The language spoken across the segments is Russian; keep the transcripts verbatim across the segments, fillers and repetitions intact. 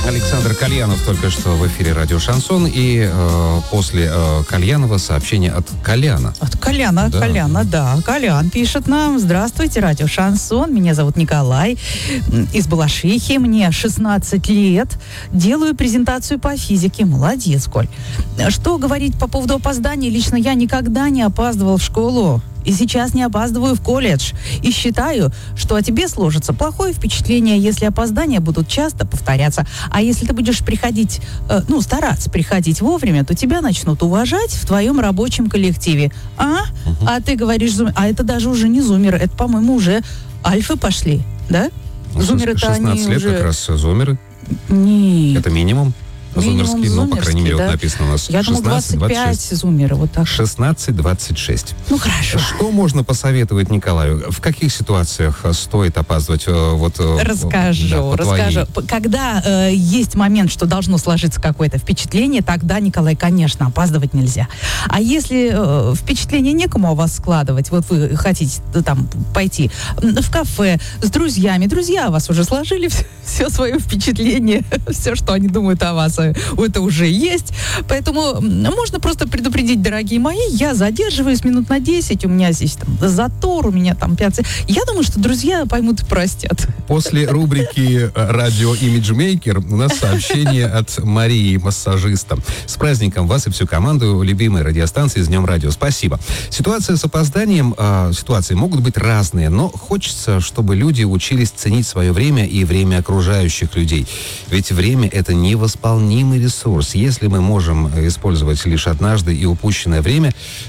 Александр Кальянов только что в эфире радио «Шансон». И э, после э, Кальянова сообщение от Коляна. От Коляна, да. Коляна, да. Колян пишет нам: здравствуйте, радио «Шансон». Меня зовут Николай из Балашихи. Мне шестнадцать лет. Делаю презентацию по физике. Молодец, Коль. Что говорить по поводу опоздания? Лично я никогда не опаздывал в школу. И сейчас не опаздываю в колледж. И считаю, что о тебе сложится плохое впечатление, если опоздания будут часто повторяться. А если ты будешь приходить, э, ну, стараться приходить вовремя, то тебя начнут уважать в твоем рабочем коллективе. А? Угу. А ты говоришь, зум... а это даже уже не зумеры, это, по-моему, уже альфы пошли, да? Зумеры-то они шестнадцать лет уже... как раз зумеры. Нет. Это минимум. Зумерский, ну, по крайней мере, да? вот написано у нас Я думаю, двадцать пять зумеры, вот так. шестнадцать двадцать шесть. Ну, хорошо. Что можно посоветовать Николаю? В каких ситуациях стоит опаздывать? Вот, расскажу, да, расскажу. Твоей... Когда э, есть момент, что должно сложиться какое-то впечатление, тогда, Николай, конечно, опаздывать нельзя. А если э, впечатление некому у вас складывать, вот вы хотите там пойти в кафе с друзьями, друзья о вас уже сложили все, все свое впечатление, все, что они думают о вас, это уже есть. Поэтому можно просто предупредить: дорогие мои, я задерживаюсь минут на десять, у меня здесь там затор, у меня там пять... Я думаю, что друзья поймут и простят. После рубрики «Радио Имиджмейкер» у нас сообщение от Марии, массажиста. С праздником вас и всю команду любимой радиостанции «С Днем Радио». Спасибо. Ситуация с опозданием, э, ситуации могут быть разные, но хочется, чтобы люди учились ценить свое время и время окружающих людей. Ведь время — это невосполнимый ресурс. Если мы можем использовать лишь однажды и упущенное время,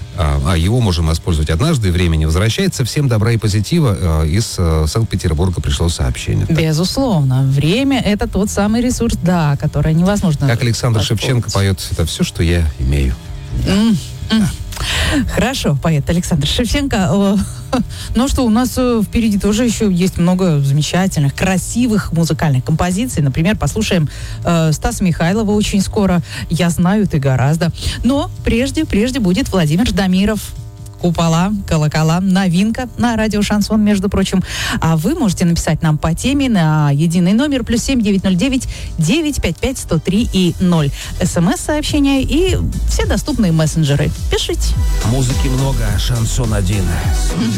а его можем использовать однажды, и время не возвращается, всем добра и позитива. Из Санкт-Петербурга пришло сообщение. Безусловно. Время — это тот самый ресурс, да, который невозможно... Как Александр Шевченко поет: это все, что я имею. Mm-hmm. Да. Хорошо, поэт Александр Шевченко. Ну что, у нас впереди тоже еще есть много замечательных, красивых музыкальных композиций. Например, послушаем э, Стаса Михайлова очень скоро. «Я знаю, ты гораздо». Но прежде, прежде будет Владимир Ждамиров. «Купола, колокола», новинка на радио «Шансон», между прочим. А вы можете написать нам по теме на единый номер плюс семь девятьсот девять девятьсот пятьдесят пять сто три и ноль. СМС-сообщения и все доступные мессенджеры. Пишите. Музыки много, Шансон один.